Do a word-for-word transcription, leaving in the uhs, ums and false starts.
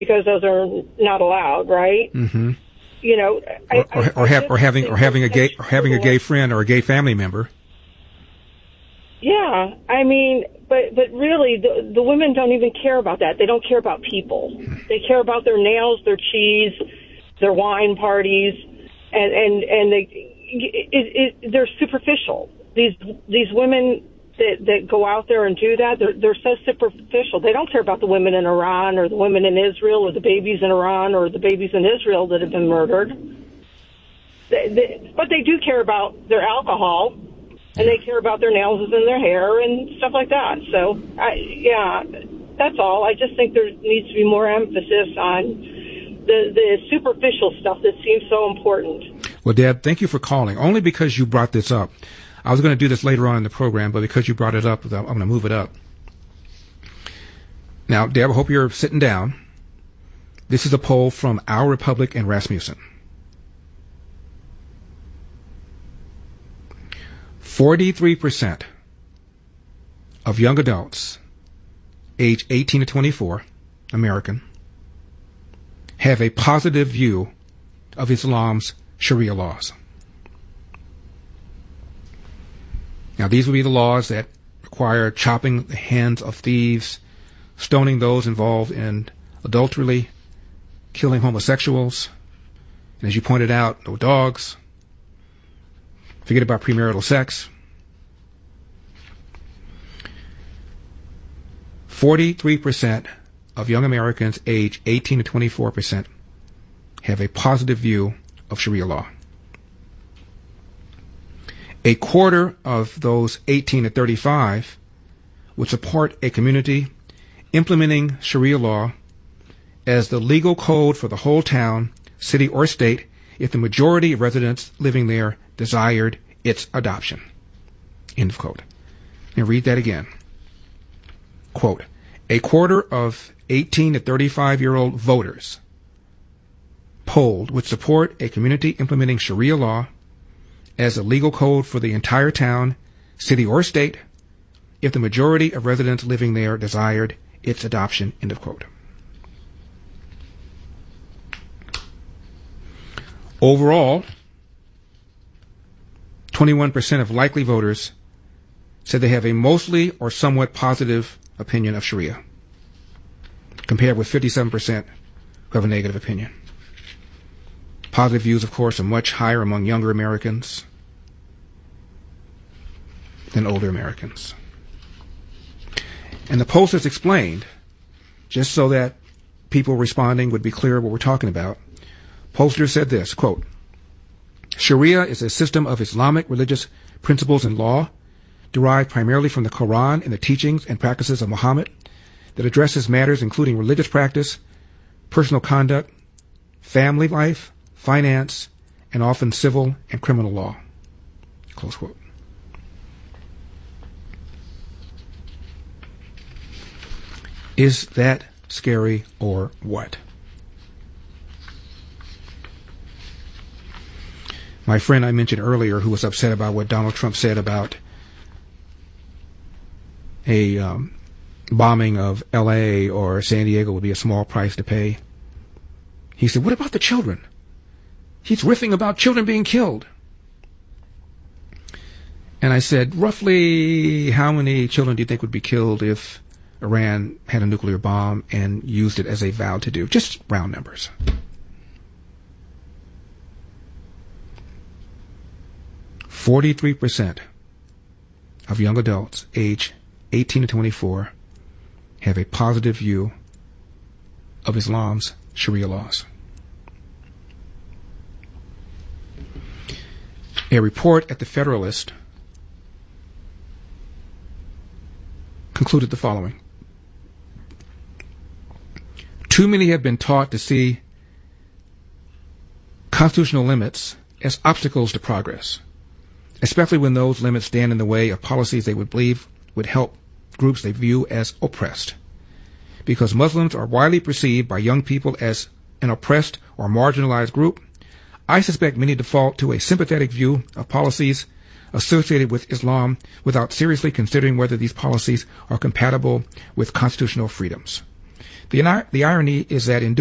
because those are not allowed, right? Mm-hmm. You know, I, or, or, I, or, I have, or having or having a gay or having a gay friend or a gay family member. Yeah, I mean, but but really, the the women don't even care about that. They don't care about people. They care about their nails, their cheese, their wine parties, and and and they it, it, they're superficial. These these women that that go out there and do that, they're they're so superficial. They don't care about the women in Iran or the women in Israel or the babies in Iran or the babies in Israel that have been murdered. They, they, but they do care about their alcohol. And they care about their nails and their hair and stuff like that. So, I, yeah, that's all. I just think there needs to be more emphasis on the, the superficial stuff that seems so important. Well, Deb, thank you for calling. Only because you brought this up. I was going to do this later on in the program, but because you brought it up, I'm going to move it up. Now, Deb, I hope you're sitting down. This is a poll from Our Republic and Rasmussen. forty-three percent of young adults age eighteen to twenty-four, American, have a positive view of Islam's Sharia laws. Now, these would be the laws that require chopping the hands of thieves, stoning those involved in adultery, killing homosexuals, and as you pointed out, no dogs. Forget about premarital sex. forty-three percent of young Americans aged eighteen to twenty-four percent have a positive view of Sharia law. A quarter of those eighteen to thirty-five would support a community implementing Sharia law as the legal code for the whole town, city, or state if the majority of residents living there desired its adoption. End of quote. And read that again. Quote, a quarter of eighteen to thirty-five-year-old voters polled would support a community implementing Sharia law as a legal code for the entire town, city, or state if the majority of residents living there desired its adoption. End of quote. Overall, twenty-one percent of likely voters said they have a mostly or somewhat positive opinion of Sharia, compared with fifty-seven percent who have a negative opinion. Positive views, of course, are much higher among younger Americans than older Americans. And the pollsters explained, just so that people responding would be clear what we're talking about, pollsters said this, quote, Sharia is a system of Islamic religious principles and law derived primarily from the Quran and the teachings and practices of Muhammad that addresses matters including religious practice, personal conduct, family life, finance, and often civil and criminal law. Close quote. Is that scary or what? My friend I mentioned earlier, who was upset about what Donald Trump said about a um, bombing of L A or San Diego would be a small price to pay. He said, what about the children? He's riffing about children being killed. And I said, roughly how many children do you think would be killed if Iran had a nuclear bomb and used it as they vowed to do? Just round numbers. forty-three percent of young adults age eighteen to twenty-four have a positive view of Islam's Sharia laws. A report at the Federalist concluded the following. Too many have been taught to see constitutional limits as obstacles to progress, especially when those limits stand in the way of policies they would believe would help groups they view as oppressed. Because Muslims are widely perceived by young people as an oppressed or marginalized group, I suspect many default to a sympathetic view of policies associated with Islam without seriously considering whether these policies are compatible with constitutional freedoms. The, the irony is that in